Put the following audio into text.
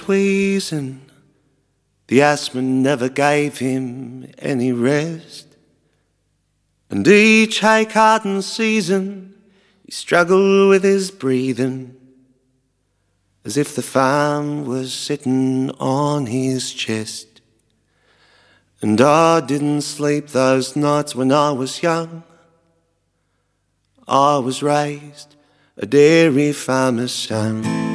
wheezing. The asthma never gave him any rest. And each hay carton season, he struggled with his breathing, as if the farm was sitting on his chest. And I didn't sleep those nights when I was young. I was raised a dairy farmer's son.